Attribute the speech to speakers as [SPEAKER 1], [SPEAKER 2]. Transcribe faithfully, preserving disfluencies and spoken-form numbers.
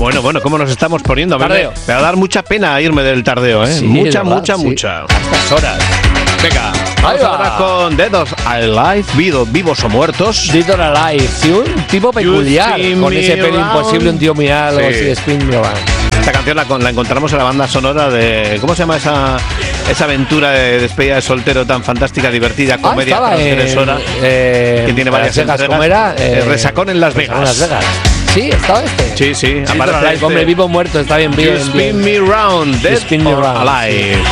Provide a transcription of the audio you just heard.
[SPEAKER 1] Bueno, bueno, ¿cómo nos estamos poniendo? Me,
[SPEAKER 2] Tardeo.
[SPEAKER 1] me va a dar mucha pena irme del tardeo, ¿eh?
[SPEAKER 2] Sí,
[SPEAKER 1] mucha,
[SPEAKER 2] verdad,
[SPEAKER 1] mucha,
[SPEAKER 2] sí.
[SPEAKER 1] mucha.
[SPEAKER 2] A estas horas.
[SPEAKER 1] Venga,
[SPEAKER 2] Ahí
[SPEAKER 1] vamos
[SPEAKER 2] va.
[SPEAKER 1] ahora con Dedos Alive, vivo, vivos o muertos.
[SPEAKER 2] Dead or Alive, sí, un tipo peculiar.
[SPEAKER 1] see
[SPEAKER 2] Con
[SPEAKER 1] me
[SPEAKER 2] ese pelo
[SPEAKER 1] around.
[SPEAKER 2] imposible, un tío muy algo
[SPEAKER 1] Sí.
[SPEAKER 2] así de Spin Me Around.
[SPEAKER 1] Esta canción la, la encontramos en la banda sonora de... ¿Cómo se llama esa, esa aventura de despedida de soltero tan fantástica, divertida,
[SPEAKER 2] Ah,
[SPEAKER 1] comedia
[SPEAKER 2] estaba en,
[SPEAKER 1] transgresora?
[SPEAKER 2] eh,
[SPEAKER 1] que tiene varias
[SPEAKER 2] Las Vegas,
[SPEAKER 1] entregas.
[SPEAKER 2] ¿cómo era?
[SPEAKER 1] Eh, Resacón en Las
[SPEAKER 2] Resacón en
[SPEAKER 1] Vegas.
[SPEAKER 2] Las Vegas. Sí, estaba este.
[SPEAKER 1] Sí, sí,
[SPEAKER 2] Dead or
[SPEAKER 1] aparece
[SPEAKER 2] Alive,
[SPEAKER 1] este.
[SPEAKER 2] hombre, vivo o muerto, está bien,
[SPEAKER 1] You
[SPEAKER 2] bien,
[SPEAKER 1] Spin
[SPEAKER 2] bien.
[SPEAKER 1] Me Round,
[SPEAKER 2] You
[SPEAKER 1] Dead
[SPEAKER 2] Spin Me
[SPEAKER 1] or
[SPEAKER 2] Round,
[SPEAKER 1] Alive.